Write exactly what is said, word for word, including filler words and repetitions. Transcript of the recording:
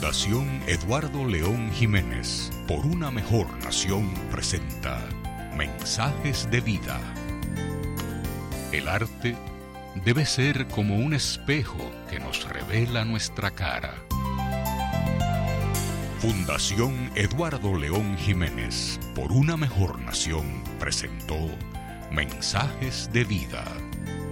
Fundación Eduardo León Jiménez, por una mejor nación, presenta Mensajes de Vida. El arte debe ser como un espejo que nos revela nuestra cara. Fundación Eduardo León Jiménez, por una mejor nación, presentó Mensajes de Vida.